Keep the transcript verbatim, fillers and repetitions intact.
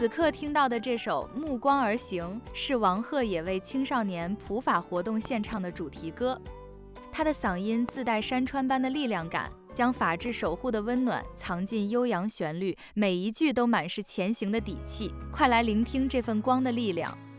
此刻听到的这首《目光而行》是王鹤也为青少年普法活动献唱的主题歌。他的嗓音自带山川般的力量感，将法治守护的温暖藏进悠扬旋律，每一句都满是前行的底气。快来聆听这份光的力量。